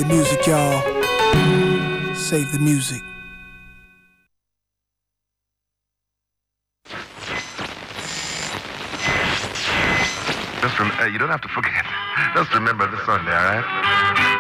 the music, y'all. Save the music. You don't have to forget. Just remember the Sunday, all right?